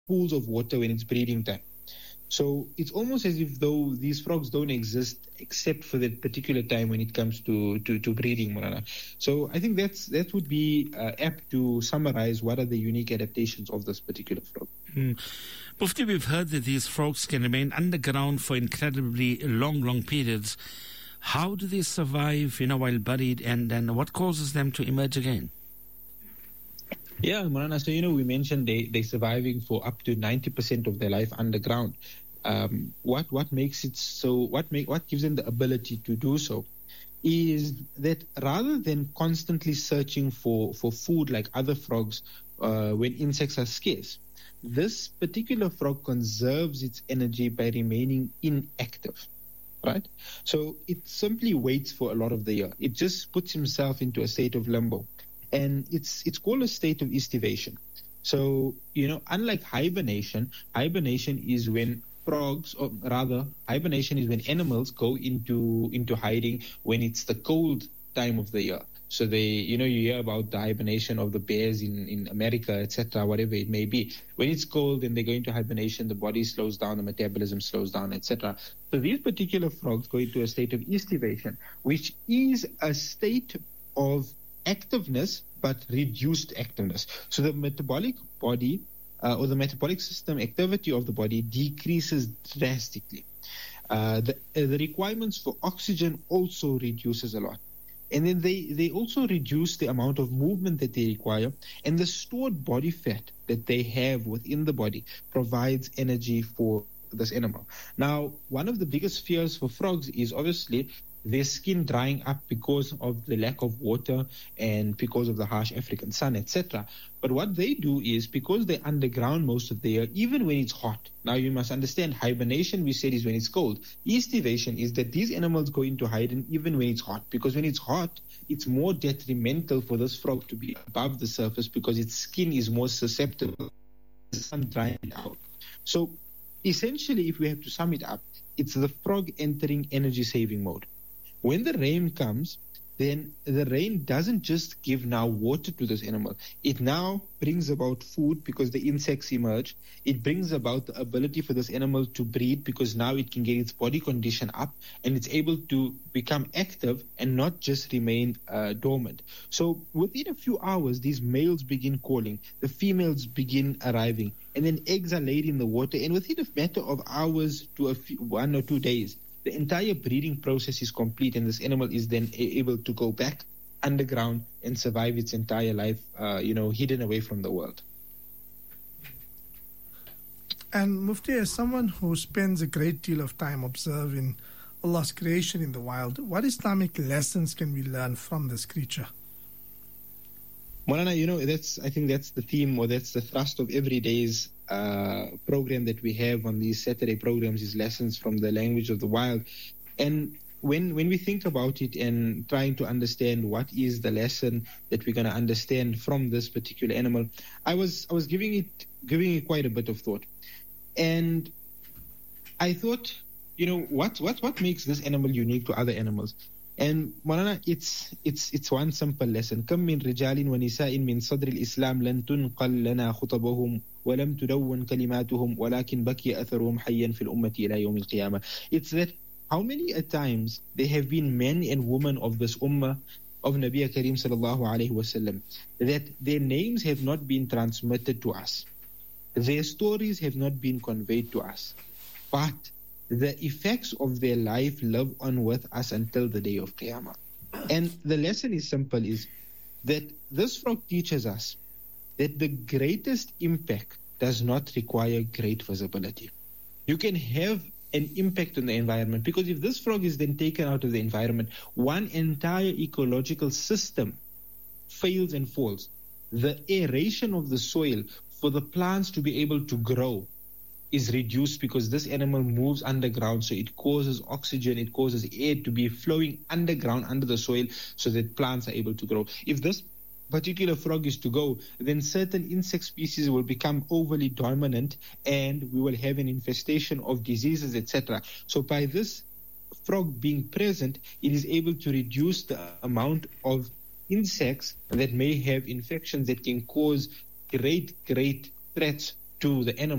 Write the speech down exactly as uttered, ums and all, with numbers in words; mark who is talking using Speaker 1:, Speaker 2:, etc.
Speaker 1: pools of water when it's breeding time. So it's almost as if though these frogs don't exist except for that particular time when it comes to, to, to breeding, Morana. So I think that's that would be uh, apt to summarize what are the unique adaptations of this particular frog.
Speaker 2: Mm. Mufti, we've heard that these frogs can remain underground for incredibly long, long periods. How do they survive, you know, while buried, and, and what causes them to emerge again?
Speaker 1: Yeah, Morana, so, you know, we mentioned they, they're surviving for up to ninety percent of their life underground. Um, what what makes it so, what make what gives them the ability to do so is that rather than constantly searching for, for food like other frogs uh, when insects are scarce, this particular frog conserves its energy by remaining inactive. Right? So it simply waits for a lot of the year. It just puts himself into a state of limbo. And it's it's called a state of estivation. So, you know, unlike hibernation, hibernation is when frogs, or rather, hibernation is when animals go into into hiding when it's the cold time of the year. So they, you know, you hear about the hibernation of the bears in, in America, et cetera, whatever it may be. When it's cold and they go into hibernation, the body slows down, the metabolism slows down, et cetera. So these particular frogs go into a state of estivation, which is a state of activeness but reduced activeness. So the metabolic body uh, or the metabolic system activity of the body decreases drastically. Uh, the, uh, the requirements for oxygen also reduces a lot. And then they, they also reduce the amount of movement that they require, and the stored body fat that they have within the body provides energy for this animal. Now, one of the biggest fears for frogs is obviously their skin drying up because of the lack of water and because of the harsh African sun, et cetera. But what they do is, because they're underground most of the year, even when it's hot. Now, you must understand, hibernation, we said, is when it's cold. Estivation is that these animals go into hiding even when it's hot, because when it's hot, it's more detrimental for this frog to be above the surface because its skin is more susceptible to the sun drying it out. So, essentially, if we have to sum it up, it's the frog entering energy-saving mode. When the rain comes, then the rain doesn't just give now water to this animal. It now brings about food because the insects emerge. It brings about the ability for this animal to breed because now it can get its body condition up and it's able to become active and not just remain uh, dormant. So within a few hours, these males begin calling, the females begin arriving, and then eggs are laid in the water. And within a matter of hours to a few, one or two days, the entire breeding process is complete, and this animal is then a- able to go back underground and survive its entire life, uh, you know, hidden away from the world.
Speaker 3: And Mufti, as someone who spends a great deal of time observing Allah's creation in the wild, what Islamic lessons can we learn from this creature?
Speaker 1: Maulana, you know, that's I think that's the theme, or that's the thrust of every day's uh, program that we have on these Saturday programs, is lessons from the language of the wild. And when when we think about it and trying to understand what is the lesson that we're going to understand from this particular animal, I was I was giving it giving it quite a bit of thought, and I thought, you know, what what what makes this animal unique to other animals? And Maulana, it's it's it's one simple lesson. كم من رجال ونساء من صدر الإسلام لن تنقل لنا خطبهم ولم تدون كلماتهم ولكن بقي أثرهم حيا في الأمة إلى يوم القيامة. It's that how many a times there have been men and women of this ummah of Nabi Kareem sallallahu alaihi wasallam that their names have not been transmitted to us, their stories have not been conveyed to us, but the effects of their life live on with us until the day of Qiyamah. And the lesson is simple, is that this frog teaches us that the greatest impact does not require great visibility. You can have an impact on the environment, because if this frog is then taken out of the environment, one entire ecological system fails and falls. The aeration of the soil for the plants to be able to grow is reduced because this animal moves underground, so it causes oxygen, it causes air to be flowing underground under the soil so that plants are able to grow. If this particular frog is to go, then certain insect species will become overly dominant and we will have an infestation of diseases, et cetera. So by this frog being present, it is able to reduce the amount of insects that may have infections that can cause great, great threats to the animal.